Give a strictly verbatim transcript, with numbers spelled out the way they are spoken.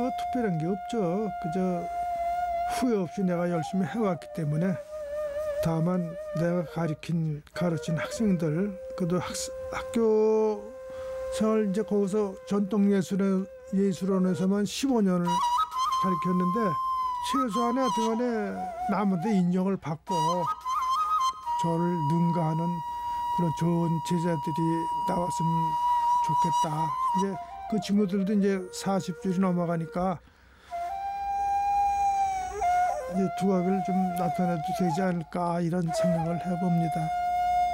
뭐 특별한 게 없죠. 그저 후회 없이 내가 열심히 해왔기 때문에 다만 내가 가르친 가르친 학생들 그래도 학, 학교 생활 이제 거기서 전통예술원 예술원에서만 십오 년을 가르쳤는데 최소한의 어떻게 남한테 인정을 받고 저를 능가하는 그런 좋은 제자들이 나왔으면 좋겠다. 이제 그 친구들도 이제 사십 줄이 넘어가니까 이제 두각을 좀 나타내도 되지 않을까 이런 생각을 해봅니다.